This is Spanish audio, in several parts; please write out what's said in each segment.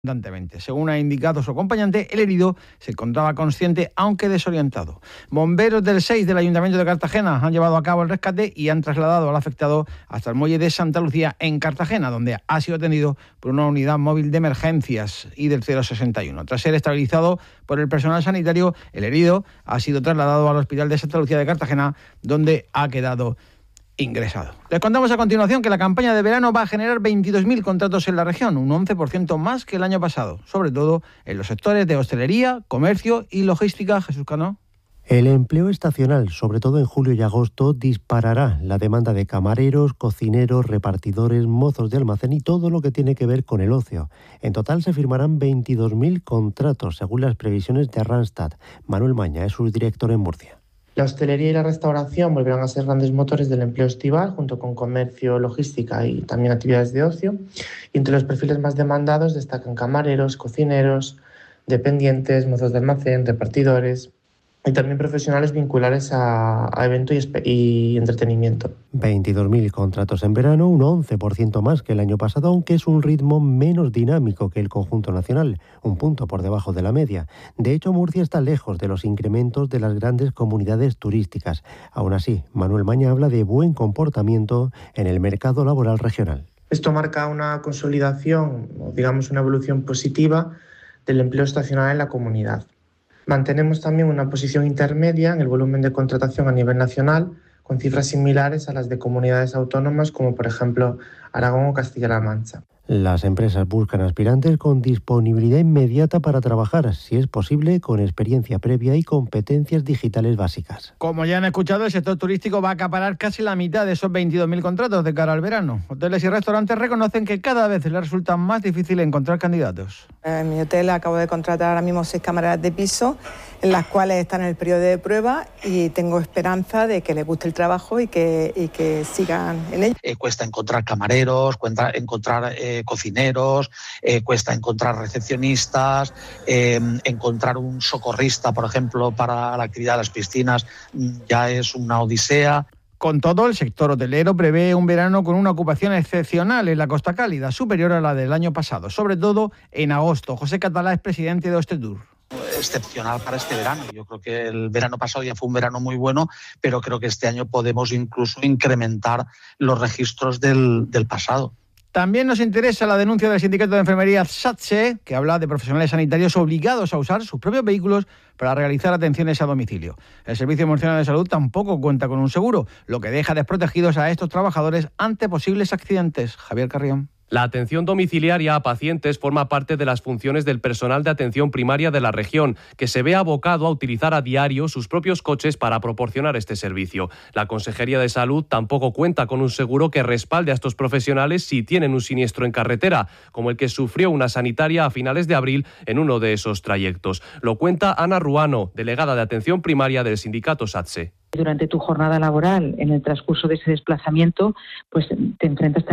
Según ha indicado su acompañante, el herido se encontraba consciente, aunque desorientado. Bomberos del 6 del Ayuntamiento de Cartagena han llevado a cabo el rescate y han trasladado al afectado hasta el muelle de Santa Lucía, en Cartagena, donde ha sido atendido por una unidad móvil de emergencias y del 061. Tras ser estabilizado por el personal sanitario, el herido ha sido trasladado al Hospital de Santa Lucía de Cartagena, donde ha quedado ingresado. Les contamos a continuación que la campaña de verano va a generar 22.000 contratos en la región, un 11% más que el año pasado, sobre todo en los sectores de hostelería, comercio y logística. Jesús Cano. El empleo estacional, sobre todo en julio y agosto, disparará la demanda de camareros, cocineros, repartidores, mozos de almacén y todo lo que tiene que ver con el ocio. En total se firmarán 22.000 contratos, según las previsiones de Randstad. Manuel Maña es subdirector en Murcia. La hostelería y la restauración volverán a ser grandes motores del empleo estival, junto con comercio, logística y también actividades de ocio. Y entre los perfiles más demandados destacan camareros, cocineros, dependientes, mozos de almacén, repartidores y también profesionales vinculados a evento y entretenimiento. 22.000 contratos en verano, un 11% más que el año pasado, aunque es un ritmo menos dinámico que el conjunto nacional, un punto por debajo de la media. De hecho, Murcia está lejos de los incrementos de las grandes comunidades turísticas. Aún así, Manuel Maña habla de buen comportamiento en el mercado laboral regional. Esto marca una consolidación, o digamos una evolución positiva del empleo estacional en la comunidad. Mantenemos también una posición intermedia en el volumen de contratación a nivel nacional, con cifras similares a las de comunidades autónomas como por ejemplo Aragón o Castilla-La Mancha. Las empresas buscan aspirantes con disponibilidad inmediata para trabajar, si es posible, con experiencia previa y competencias digitales básicas. Como ya han escuchado, el sector turístico va a acaparar casi la mitad de esos 22.000 contratos de cara al verano. Hoteles y restaurantes reconocen que cada vez les resulta más difícil encontrar candidatos. En mi hotel acabo de contratar ahora mismo 6 camareras de piso, en las cuales están en el periodo de prueba y tengo esperanza de que les guste el trabajo y que sigan en ello. Cuesta encontrar camareros, cuesta encontrar cocineros, cuesta encontrar recepcionistas, encontrar un socorrista, por ejemplo, para la actividad de las piscinas, ya es una odisea. Con todo, el sector hotelero prevé un verano con una ocupación excepcional en la Costa Cálida, superior a la del año pasado, sobre todo en agosto. José Catalá es presidente de Hostetur. Excepcional para este verano. Yo creo que el verano pasado ya fue un verano muy bueno, pero creo que este año podemos incluso incrementar los registros del pasado. También nos interesa la denuncia del sindicato de enfermería SATSE, que habla de profesionales sanitarios obligados a usar sus propios vehículos para realizar atenciones a domicilio. El Servicio Murciano de Salud tampoco cuenta con un seguro, lo que deja desprotegidos a estos trabajadores ante posibles accidentes. Javier Carrión. La atención domiciliaria a pacientes forma parte de las funciones del personal de atención primaria de la región, que se ve abocado a utilizar a diario sus propios coches para proporcionar este servicio. La Consejería de Salud tampoco cuenta con un seguro que respalde a estos profesionales si tienen un siniestro en carretera, como el que sufrió una sanitaria a finales de abril en uno de esos trayectos. Lo cuenta Ana Ruano, delegada de atención primaria del sindicato SATSE. Durante tu jornada laboral, en el transcurso de ese desplazamiento, pues te enfrentas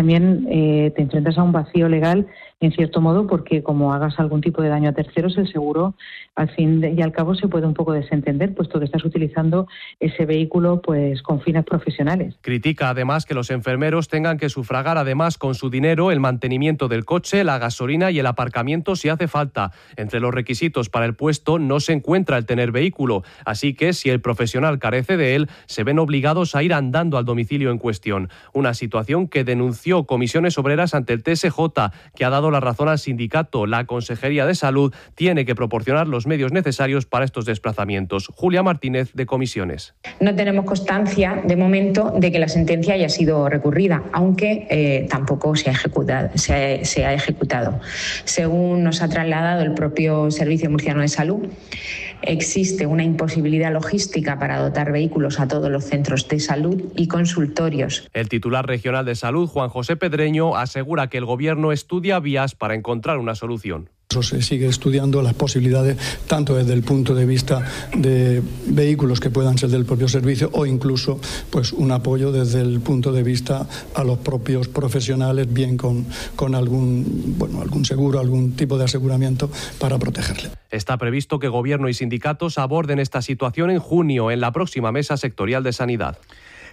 a un vacío legal, en cierto modo, porque como hagas algún tipo de daño a terceros, el seguro, al fin y al cabo, se puede un poco desentender, puesto que estás utilizando ese vehículo pues con fines profesionales. Critica además que los enfermeros tengan que sufragar además con su dinero el mantenimiento del coche, la gasolina y el aparcamiento si hace falta. Entre los requisitos para el puesto no se encuentra el tener vehículo, así que si el profesional carece de él, se ven obligados a ir andando al domicilio en cuestión. Una situación que denunció Comisiones Obreras ante el TSJ, que ha dado la razón al sindicato. La Consejería de Salud tiene que proporcionar los medios necesarios para estos desplazamientos. Julia Martínez, de Comisiones. No tenemos constancia, de momento, de que la sentencia haya sido recurrida, aunque tampoco se ha ejecutado. Según nos ha trasladado el propio Servicio Murciano de Salud, existe una imposibilidad logística para dotar vehículos a todos los centros de salud y consultorios. El titular regional de Salud, Juan José Pedreño, asegura que el Gobierno estudia vías para encontrar una solución. Se sigue estudiando las posibilidades, tanto desde el punto de vista de vehículos que puedan ser del propio servicio o incluso pues un apoyo desde el punto de vista a los propios profesionales, bien con algún seguro, algún tipo de aseguramiento para protegerle. Está previsto que Gobierno y sindicatos aborden esta situación en junio en la próxima mesa sectorial de sanidad.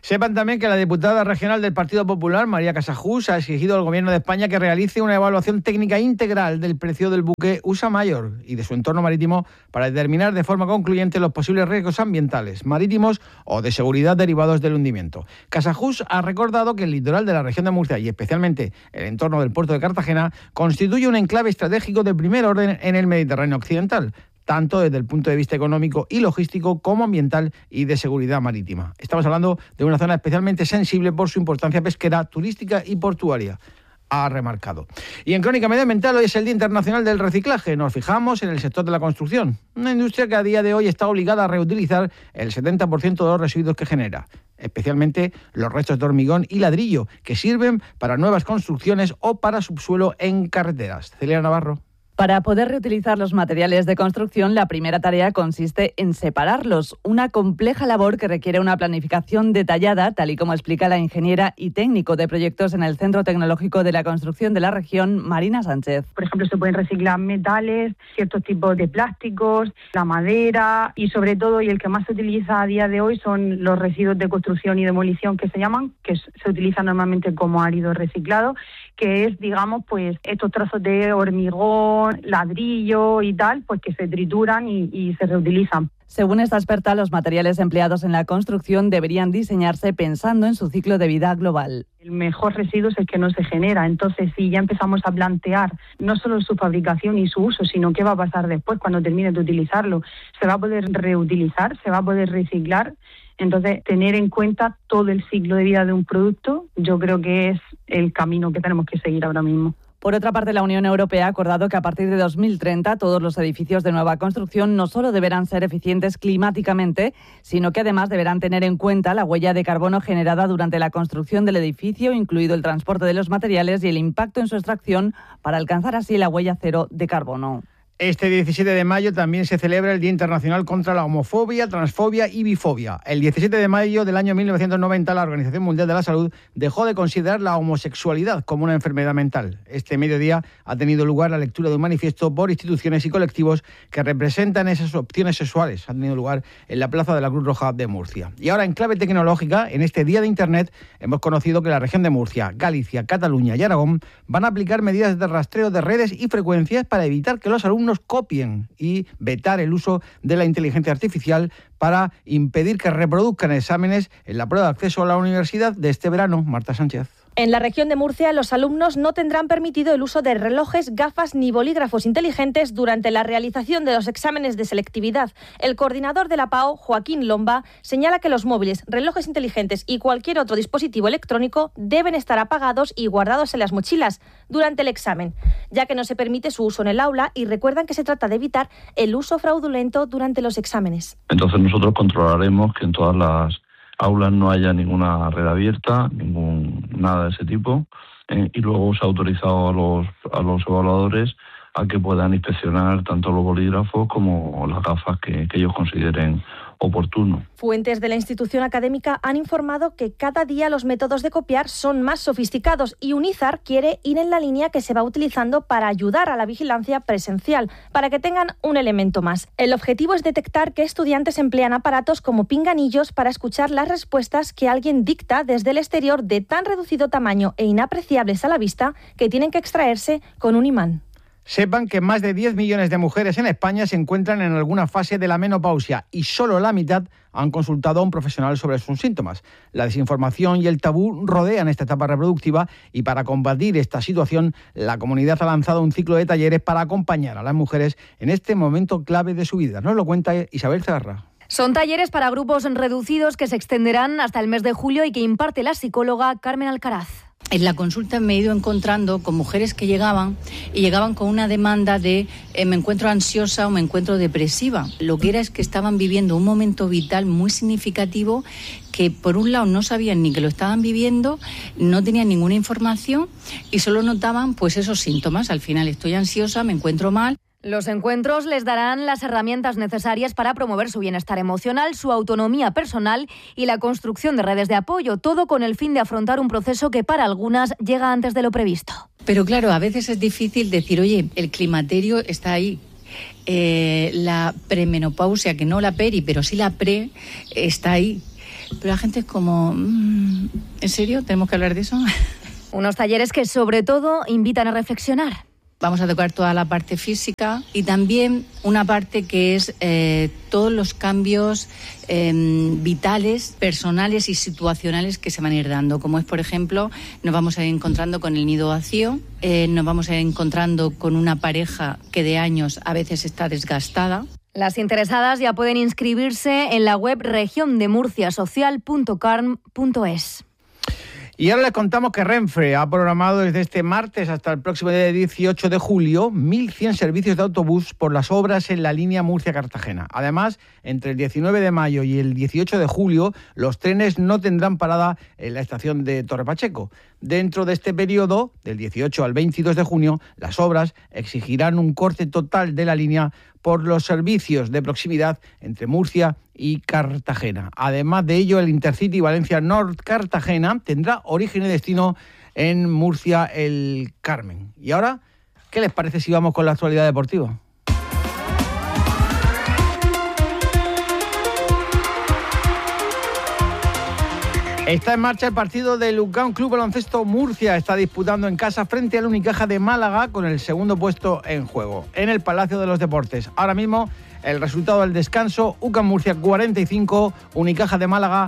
Sepan también que la diputada regional del Partido Popular, María Casajús, ha exigido al Gobierno de España que realice una evaluación técnica integral del precio del buque USA Mayor y de su entorno marítimo para determinar de forma concluyente los posibles riesgos ambientales, marítimos o de seguridad derivados del hundimiento. Casajús ha recordado que el litoral de la región de Murcia y especialmente el entorno del puerto de Cartagena constituye un enclave estratégico de primer orden en el Mediterráneo occidental, tanto desde el punto de vista económico y logístico como ambiental y de seguridad marítima. Estamos hablando de una zona especialmente sensible por su importancia pesquera, turística y portuaria, ha remarcado. Y en Crónica Medioambiental, hoy es el Día Internacional del Reciclaje. Nos fijamos en el sector de la construcción, una industria que a día de hoy está obligada a reutilizar el 70% de los residuos que genera, especialmente los restos de hormigón y ladrillo, que sirven para nuevas construcciones o para subsuelo en carreteras. Celia Navarro. Para poder reutilizar los materiales de construcción, la primera tarea consiste en separarlos, una compleja labor que requiere una planificación detallada, tal y como explica la ingeniera y técnico de proyectos en el Centro Tecnológico de la Construcción de la región, Marina Sánchez. Por ejemplo, se pueden reciclar metales, ciertos tipos de plásticos, la madera y sobre todo, y el que más se utiliza a día de hoy, son los residuos de construcción y demolición que se llaman, que se utilizan normalmente como árido reciclado, que es, digamos, pues estos trozos de hormigón, ladrillo y tal, pues que se trituran y se reutilizan. Según esta experta, los materiales empleados en la construcción deberían diseñarse pensando en su ciclo de vida global. El mejor residuo es el que no se genera. Entonces, si ya empezamos a plantear no solo su fabricación y su uso, sino qué va a pasar después cuando termine de utilizarlo, se va a poder reutilizar, se va a poder reciclar. Entonces, tener en cuenta todo el ciclo de vida de un producto, yo creo que es el camino que tenemos que seguir ahora mismo. Por otra parte, la Unión Europea ha acordado que a partir de 2030 todos los edificios de nueva construcción no solo deberán ser eficientes climáticamente, sino que además deberán tener en cuenta la huella de carbono generada durante la construcción del edificio, incluido el transporte de los materiales y el impacto en su extracción, para alcanzar así la huella cero de carbono. Este 17 de mayo también se celebra el Día Internacional contra la Homofobia, Transfobia y Bifobia. El 17 de mayo del año 1990, la Organización Mundial de la Salud dejó de considerar la homosexualidad como una enfermedad mental. Este mediodía ha tenido lugar la lectura de un manifiesto por instituciones y colectivos que representan esas opciones sexuales. Ha tenido lugar en la Plaza de la Cruz Roja de Murcia. Y ahora, en clave tecnológica, en este Día de Internet, hemos conocido que la región de Murcia, Galicia, Cataluña y Aragón van a aplicar medidas de rastreo de redes y frecuencias para evitar que los alumnos copien y vetar el uso de la inteligencia artificial para impedir que reproduzcan exámenes en la prueba de acceso a la universidad de este verano. Marta Sánchez. En la región de Murcia, los alumnos no tendrán permitido el uso de relojes, gafas ni bolígrafos inteligentes durante la realización de los exámenes de selectividad. El coordinador de la PAO, Joaquín Lomba, señala que los móviles, relojes inteligentes y cualquier otro dispositivo electrónico deben estar apagados y guardados en las mochilas durante el examen, ya que no se permite su uso en el aula, y recuerdan que se trata de evitar el uso fraudulento durante los exámenes. Entonces nosotros controlaremos que en todas las aulas no haya ninguna red abierta, nada de ese tipo, y luego se ha autorizado a los evaluadores a que puedan inspeccionar tanto los bolígrafos como las gafas que ellos consideren oportuno. Fuentes de la institución académica han informado que cada día los métodos de copiar son más sofisticados y UNIZAR quiere ir en la línea que se va utilizando para ayudar a la vigilancia presencial, para que tengan un elemento más. El objetivo es detectar que estudiantes emplean aparatos como pinganillos para escuchar las respuestas que alguien dicta desde el exterior, de tan reducido tamaño e inapreciables a la vista que tienen que extraerse con un imán. Sepan que más de 10 millones de mujeres en España se encuentran en alguna fase de la menopausia y solo la mitad han consultado a un profesional sobre sus síntomas. La desinformación y el tabú rodean esta etapa reproductiva, y para combatir esta situación, la comunidad ha lanzado un ciclo de talleres para acompañar a las mujeres en este momento clave de su vida. Nos lo cuenta Isabel Cegarra. Son talleres para grupos reducidos que se extenderán hasta el mes de julio y que imparte la psicóloga Carmen Alcaraz. En la consulta me he ido encontrando con mujeres que llegaban con una demanda de me encuentro ansiosa o me encuentro depresiva. Lo que era es que estaban viviendo un momento vital muy significativo que por un lado no sabían ni que lo estaban viviendo, no tenían ninguna información y solo notaban pues esos síntomas. Al final estoy ansiosa, me encuentro mal. Los encuentros les darán las herramientas necesarias para promover su bienestar emocional, su autonomía personal y la construcción de redes de apoyo, todo con el fin de afrontar un proceso que para algunas llega antes de lo previsto. Pero claro, a veces es difícil decir, oye, el climaterio está ahí. La premenopausia, que no la peri, pero sí la pre, está ahí. pero la gente es como, ¿en serio? ¿Tenemos que hablar de eso? Unos talleres que sobre todo invitan a reflexionar. Vamos a tocar toda la parte física y también una parte que es todos los cambios vitales, personales y situacionales que se van a ir dando, como es, por ejemplo, nos vamos a ir encontrando con el nido vacío, nos vamos a ir encontrando con una pareja que de años a veces está desgastada. Las interesadas ya pueden inscribirse en la web regiondemurciasocial.carm.es. Y ahora les contamos que Renfe ha programado desde este martes hasta el próximo día 18 de julio 1.100 servicios de autobús por las obras en la línea Murcia-Cartagena. Además, entre el 19 de mayo y el 18 de julio, los trenes no tendrán parada en la estación de Torre Pacheco. Dentro de este periodo, del 18 al 22 de junio, las obras exigirán un corte total de la línea por los servicios de proximidad entre Murcia y Cartagena. Además de ello, el Intercity Valencia-Nord-Cartagena tendrá origen y destino en Murcia el Carmen. Y ahora, ¿qué les parece si vamos con la actualidad deportiva? Está en marcha el partido del UCAM Club Baloncesto Murcia. Está disputando en casa frente al Unicaja de Málaga con el segundo puesto en juego, en el Palacio de los Deportes. Ahora mismo el resultado del descanso: UCAM Murcia 45, Unicaja de Málaga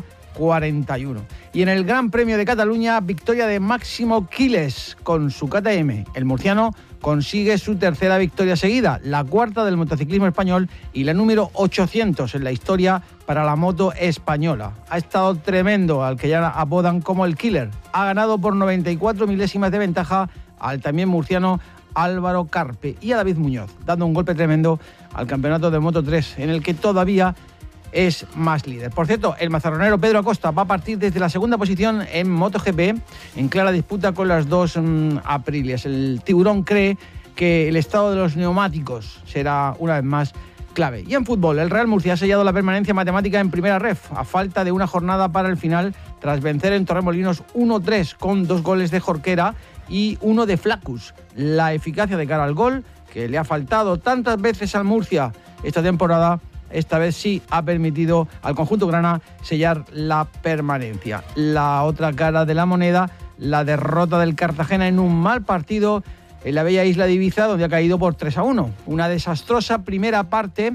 41. Y en el Gran Premio de Cataluña, victoria de Máximo Quiles con su KTM. El murciano consigue su tercera victoria seguida, la cuarta del motociclismo español y la número 800 en la historia para la moto española. Ha estado tremendo al que ya apodan como el Killer. Ha ganado por 94 milésimas de ventaja al también murciano Álvaro Carpe y a David Muñoz, dando un golpe tremendo al campeonato de Moto 3, en el que todavía es más líder. Por cierto, el mazarronero Pedro Acosta va a partir desde la segunda posición en MotoGP, en clara disputa con las dos Aprilias. El tiburón cree que el estado de los neumáticos será una vez más clave. Y en fútbol, el Real Murcia ha sellado la permanencia matemática en primera ref, a falta de una jornada para el final, tras vencer en Torremolinos 1-3 con 2 goles de Jorquera y 1 de Flacus. La eficacia de cara al gol, que le ha faltado tantas veces al Murcia esta temporada, esta vez sí ha permitido al conjunto grana sellar la permanencia. La otra cara de la moneda, la derrota del Cartagena en un mal partido en la bella isla de Ibiza, donde ha caído por 3-1. Una desastrosa primera parte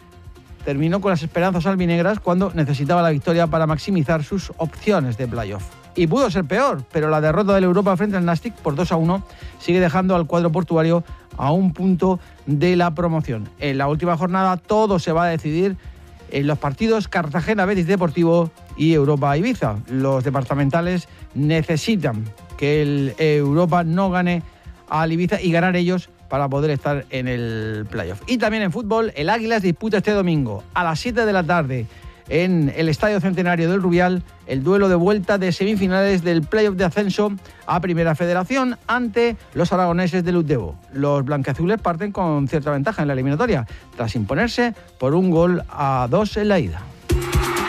terminó con las esperanzas albinegras cuando necesitaba la victoria para maximizar sus opciones de playoff. Y pudo ser peor, pero la derrota del Europa frente al Nastic por 2-1 sigue dejando al cuadro portuario a un punto de la promoción. En la última jornada todo se va a decidir en los partidos Cartagena-Betis Deportivo y Europa-Ibiza. Los departamentales necesitan que el Europa no gane al Ibiza y ganar ellos para poder estar en el playoff. Y también en fútbol, el Águilas disputa este domingo a las 7 de la tarde en el Estadio Centenario del Rubial el duelo de vuelta de semifinales del playoff de ascenso a Primera Federación ante los aragoneses de Lutdebo. Los blanquiazules parten con cierta ventaja en la eliminatoria, tras imponerse por 1-2 en la ida.